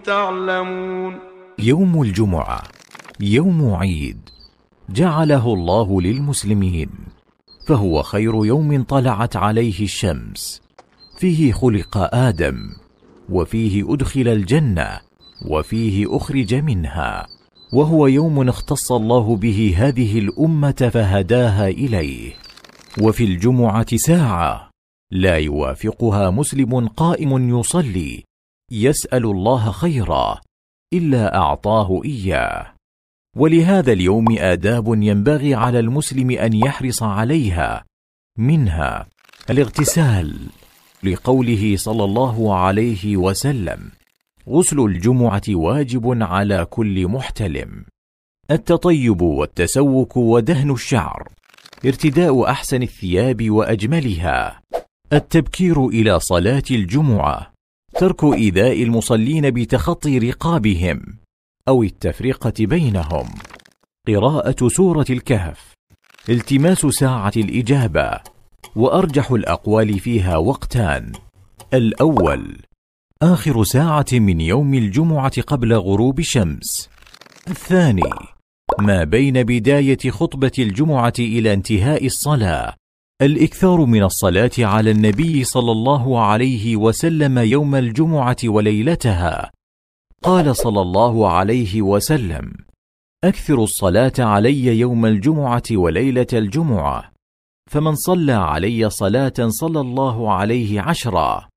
تعلمون. يوم الجمعة يوم عيد جعله الله للمسلمين، فهو خير يوم طلعت عليه الشمس، فيه خلق آدم، وفيه أدخل الجنة، وفيه أخرج منها، وهو يوم اختص الله به هذه الأمة فهداها إليه. وفي الجمعة ساعة لا يوافقها مسلم قائم يصلي يسأل الله خيرا إلا أعطاه إياه. ولهذا اليوم آداب ينبغي على المسلم أن يحرص عليها، منها الاغتسال، لقوله صلى الله عليه وسلم: غسل الجمعة واجب على كل محتلم. التطيب والتسوك ودهن الشعر، ارتداء أحسن الثياب وأجملها، التبكير إلى صلاة الجمعة، ترك إيذاء المصلين بتخطي رقابهم أو التفرقة بينهم، قراءة سورة الكهف، التماس ساعة الإجابة. وأرجح الأقوال فيها وقتان: الأول آخر ساعة من يوم الجمعة قبل غروب الشمس، الثاني ما بين بداية خطبة الجمعة إلى انتهاء الصلاة. الإكثار من الصلاة على النبي صلى الله عليه وسلم يوم الجمعة وليلتها. قال صلى الله عليه وسلم: أكثر الصلاة علي يوم الجمعة وليلة الجمعة، فمن صلى علي صلاة صلى الله عليه 10،